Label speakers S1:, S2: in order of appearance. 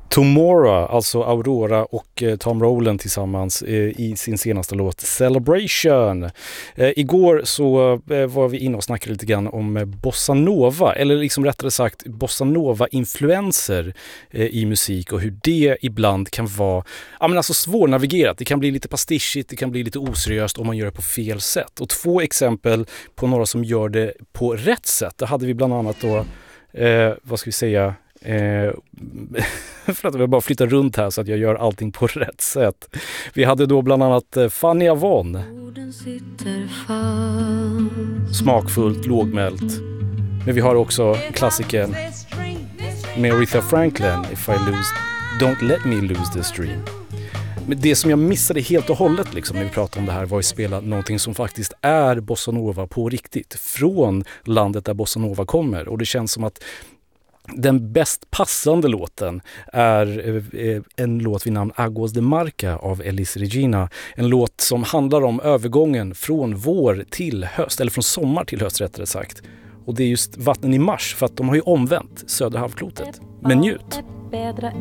S1: Tomorrow, alltså Aurora och Tom Rowland tillsammans i sin senaste låt Celebration. Igår så var vi inne och snackade lite grann om bossa nova, eller liksom rättare sagt bossa nova-influenser i musik och hur det ibland kan vara alltså svårnavigerat. Det kan bli lite pastischigt, det kan bli lite oseriöst om man gör det på fel sätt. Och 2 exempel på några som gör det på rätt sätt. Det hade vi bland annat då, vad ska vi säga... för att jag bara flyttar runt här så att jag gör allting på rätt sätt. Vi hade då bland annat Fanny Avon. Smakfullt, lågmält. Men vi har också klassiken med Aretha Franklin, If I lose, Don't let me lose this dream. Men det som jag missade helt och hållet liksom, när vi pratade om det här var att spela någonting som faktiskt är bossa nova på riktigt. Från landet där bossa nova kommer. Och det känns som att den bäst passande låten är en låt vid namn Aguas de Marca av Elis Regina. En låt som handlar om övergången från vår till höst, eller från sommar till höst rättare sagt. Och det är just vattnen i mars, för att de har ju omvänt södra halvklotet. Men njut!